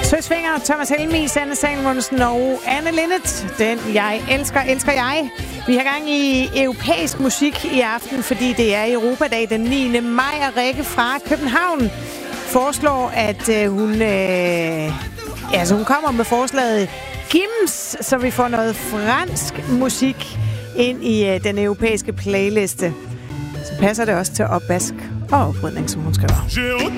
Søsvinger, Thomas Helmig, Sanne Salomonsen og Anne Linnet. Den jeg elsker jeg. Vi har gang i europæisk musik i aften, fordi det er Europadag den 9. maj, og Rikke fra København foreslår, at hun kommer med forslaget Gims, så vi får noget fransk musik ind i den europæiske playliste. Så passer det også til opvask og oprydning, som hun skriver.